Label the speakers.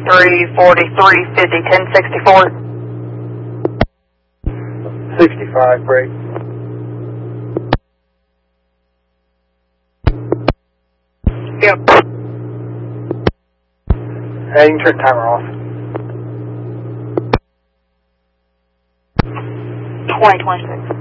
Speaker 1: 34350 1064.
Speaker 2: 65, break.
Speaker 1: Yep.
Speaker 2: Hey, you can turn timer off.
Speaker 1: 2026.